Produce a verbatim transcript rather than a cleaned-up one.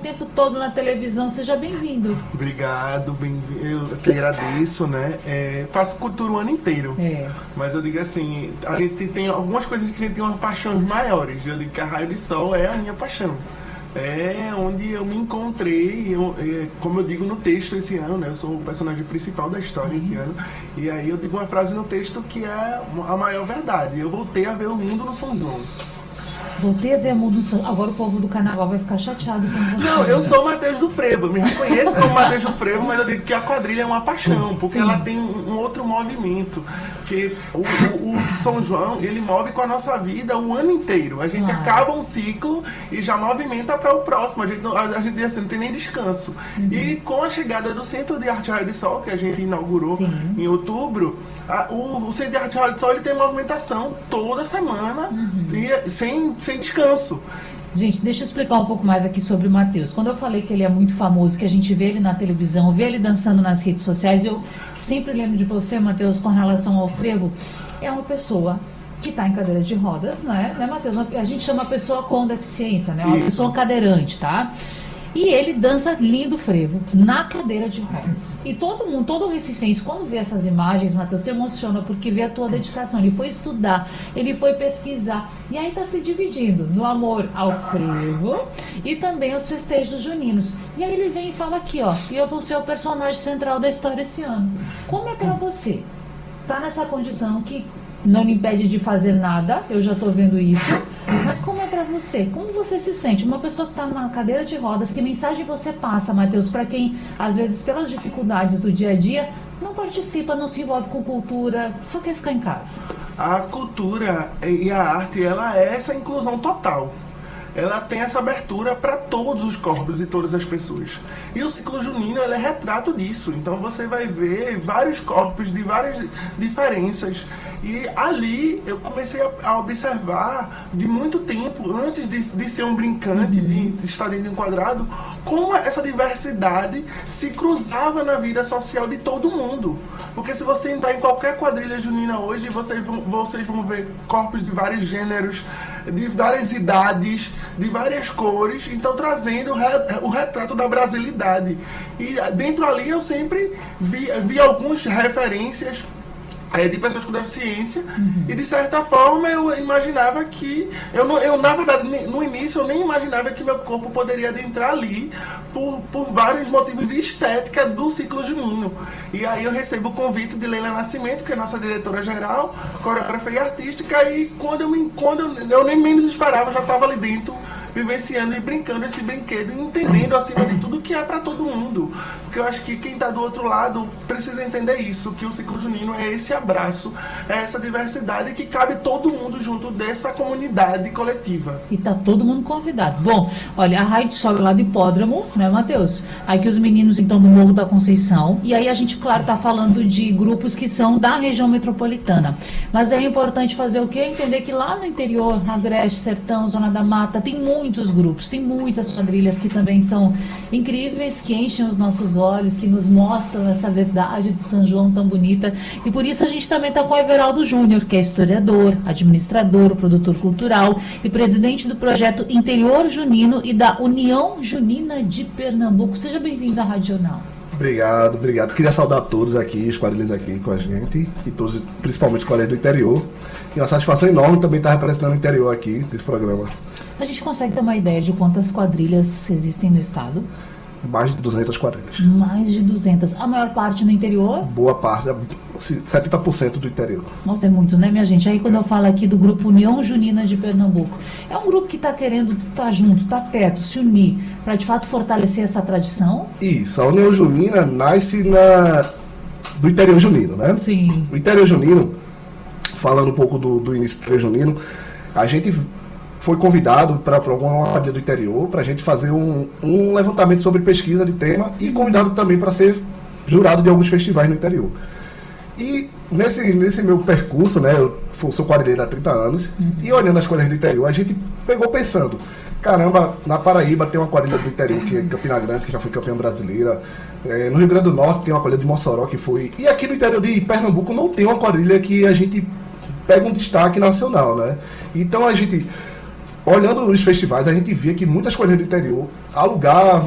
tempo todo na televisão. Seja bem-vindo. Obrigado, bem eu que agradeço, né? É, faço cultura o ano inteiro. É. Mas eu digo assim, a gente tem algumas coisas que a gente tem umas paixões maiores. Eu digo que a Raio de Sol é a minha paixão. É onde eu me encontrei, eu, é, como eu digo no texto esse ano, né? Eu sou o personagem principal da história uhum. esse ano. E aí eu digo uma frase no texto que é a maior verdade. Eu voltei a ver o mundo no São João. Voltei a ver o mundo no São João. Agora o povo do carnaval vai ficar chateado com você. Não, eu sou o Matheus do Frevo. Me reconheço como Matheus do Frevo, mas eu digo que a quadrilha é uma paixão, porque Sim. ela tem um, um outro movimento. Que o, o, o São João, ele move com a nossa vida o ano inteiro. A gente ah. acaba um ciclo e já movimenta para o próximo. A gente, a, a gente assim, não tem nem descanso. Uhum. E com a chegada do Centro de Arte Raio de Sol, que a gente inaugurou Sim. em outubro, a, o, o Centro de Arte Raio de Sol ele tem movimentação toda semana uhum. e, sem, sem descanso. Gente, deixa eu explicar um pouco mais aqui sobre o Matheus. Quando eu falei que ele é muito famoso, que a gente vê ele na televisão, vê ele dançando nas redes sociais, eu sempre lembro de você, Matheus, com relação ao frevo. É uma pessoa que está em cadeira de rodas, né, né Matheus? A gente chama a pessoa com deficiência, né? Uma Isso. pessoa cadeirante, tá? E ele dança lindo frevo, na cadeira de rodas. E todo mundo, todo o recifense, quando vê essas imagens, Matheus, se emociona porque vê a tua dedicação. Ele foi estudar, ele foi pesquisar. E aí está se dividindo no amor ao frevo e também aos festejos juninos. E aí ele vem e fala aqui, ó, e eu vou ser o personagem central da história esse ano. Como é para você? Tá nessa condição que não lhe impede de fazer nada, eu já estou vendo isso. Mas como é para você? Como você se sente? Uma pessoa que está na cadeira de rodas, que mensagem você passa, Matheus, para quem, às vezes, pelas dificuldades do dia a dia, não participa, não se envolve com cultura, só quer ficar em casa? A cultura e a arte, ela é essa inclusão total. Ela tem essa abertura para todos os corpos e todas as pessoas. E o ciclo junino, ele é retrato disso. Então você vai ver vários corpos de várias diferenças. E ali eu comecei a observar de muito tempo, antes de, de ser um brincante, de, de estar dentro de um quadrado, como essa diversidade se cruzava na vida social de todo mundo. Porque se você entrar em qualquer quadrilha junina hoje, vocês vão, vocês vão ver corpos de vários gêneros, de várias idades, de várias cores, então trazendo o, re, o retrato da brasilidade. E dentro ali eu sempre vi, vi algumas referências É, de pessoas com deficiência, uhum. e de certa forma eu imaginava que, eu, não, eu na verdade no início eu nem imaginava que meu corpo poderia adentrar ali por, por vários motivos de estética do ciclo junino. E aí eu recebo o convite de Leila Nascimento, que é nossa diretora geral, coreógrafa e artística, e quando eu, me, quando eu, eu nem menos esperava, eu já estava ali dentro, vivenciando e brincando esse brinquedo, e entendendo acima de tudo que é para todo mundo. Porque eu acho que quem está do outro lado precisa entender isso, que o ciclo junino é esse abraço, é essa diversidade que cabe todo mundo junto dessa comunidade coletiva. E tá todo mundo convidado. Bom, olha, a Raio de Sol é lá do Hipódromo, né, Matheus? Aí que os meninos, então, do Morro da Conceição. E aí a gente, claro, tá falando de grupos que são da região metropolitana. Mas é importante fazer o quê? Entender que lá no interior, Agreste, Sertão, Zona da Mata, tem muitos grupos, tem muitas quadrilhas que também são incríveis, que enchem os nossos olhos, que nos mostram essa verdade de São João tão bonita. E por isso a gente também está com o Everaldo Júnior, que é historiador, administrador, produtor cultural e presidente do projeto Interior Junino e da União Junina de Pernambuco. Seja bem-vindo à Rádio Jornal. Obrigado, obrigado. Queria saudar todos aqui, os quadrilhas aqui com a gente, e todos, principalmente os quadrilhas do interior. E uma satisfação enorme também estar representando o interior aqui nesse programa. A gente consegue ter uma ideia de quantas quadrilhas existem no estado? Mais de duzentas quadrilhas. Mais de duzentas. A maior parte no interior? Boa parte, setenta por cento do interior. Nossa, é muito, né, minha gente? Aí quando eu falo aqui do grupo União Junina de Pernambuco, é um grupo que está querendo estar tá junto, estar tá perto, se unir, para de fato fortalecer essa tradição? Isso, a União Junina nasce na... do interior junino, né? Sim. O interior junino, falando um pouco do, do início do interior junino, a gente foi convidado para alguma quadrilha do interior para a gente fazer um, um levantamento sobre pesquisa de tema e convidado também para ser jurado de alguns festivais no interior. E nesse, nesse meu percurso, né, eu sou quadrilheiro há trinta anos, uhum. e olhando as quadrilhas do interior, a gente pegou pensando, caramba, na Paraíba tem uma quadrilha do interior que é Campina Grande, que já foi campeã brasileira, é, no Rio Grande do Norte tem uma quadrilha de Mossoró que foi, e aqui no interior de Pernambuco não tem uma quadrilha que a gente pega um destaque nacional, né? Então a gente olhando os festivais, a gente via que muitas coisas do interior alugavam